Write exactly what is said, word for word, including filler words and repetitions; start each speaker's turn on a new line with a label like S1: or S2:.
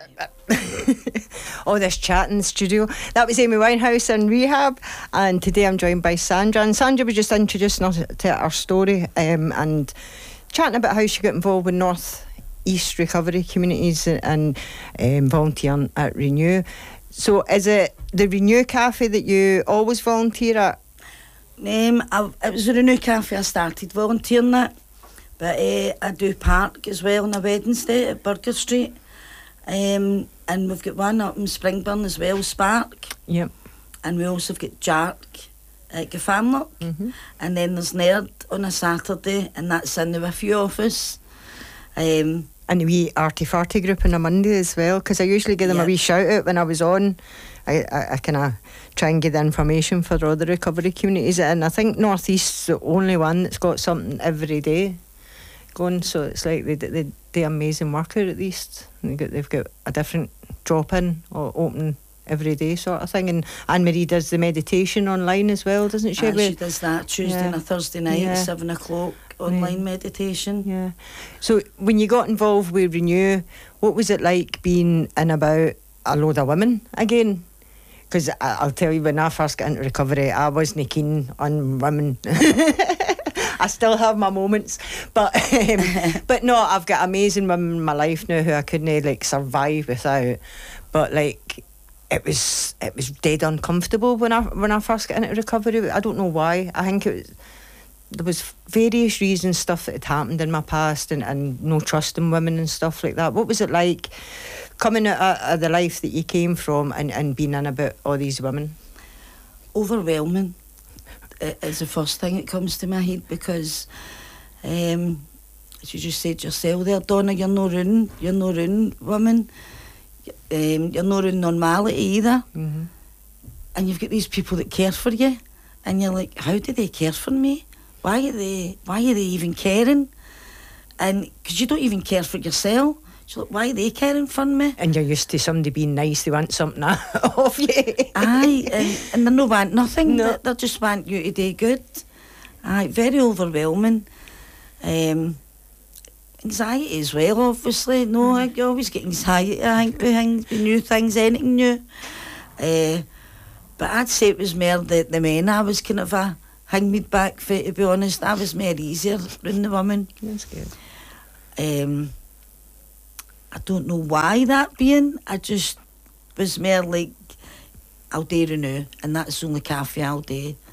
S1: all this chat in the studio. That was Amy Winehouse in Rehab, and today I'm joined by Sandra. And Sandra was just introducing us to our story um, and chatting about how she got involved with North East recovery communities and um, volunteering at Renew. So is it the Renew Cafe that you always volunteer at?
S2: Um, I, it was the Renew Cafe I started volunteering at, but uh, I do park as well on a Wednesday at Burger Street. Um, and we've got one up in Springburn as well, Spark.
S1: Yep.
S2: And we also have got Jark at Gafamlock.
S1: Mm-hmm.
S2: And then there's Nerd on a Saturday, and that's in the Wiffy office. Um,
S1: and the wee Arty Farty group on a Monday as well, because I usually give them
S2: yep.
S1: a wee shout out when I was on. I, I, I kind of try and get the information for all the recovery communities, and I think North East's the only one that's got something every day going, so it's like they, they do amazing work out at least. They've got, they've got a different drop-in or open every day sort of thing. And Anne-Marie does the meditation online as well, doesn't she?
S2: Uh, she does that Tuesday
S1: yeah.
S2: and a Thursday night
S1: yeah.
S2: at seven o'clock, online right. meditation.
S1: Yeah. So when you got involved with Renew, what was it like being in about a load of women again? Because I'll tell you, when I first got into recovery, I wasn't keen on women. I still have my moments, but um, but no, I've got amazing women in my life now who I couldn't like survive without. But like, it was it was dead uncomfortable when I when I first got into recovery. I don't know why. I think it was, there was various reasons, stuff that had happened in my past, and, and no trust in women and stuff like that. What was it like coming out of the life that you came from and, and being in about all these women?
S2: Overwhelming is the first thing that comes to my head, because um, as you just said yourself there, Donna, you're no ruin, you're no ruin woman, um, you're no ruin normality either.
S1: Mm-hmm.
S2: And you've got these people that care for you, and you're like, how do they care for me? Why are they, why are they even caring? And because you don't even care for yourself. So like, why are they caring for me?
S1: And you're used to somebody being nice, they want something off you.
S2: Aye, and, and they no want nothing,
S1: no.
S2: they, they just want you to do good. Aye, very overwhelming. Um, anxiety as well, obviously. No, mm. I, you always get anxiety, I think, with, things, with new things, anything new. Uh, but I'd say it was more the, the men I was kind of a hang me back for, to be honest. I was more easier than the women.
S1: That's good.
S2: Um, I don't know why that being. I just was more like, I'll do Renew, and that's the only cafe I'll do.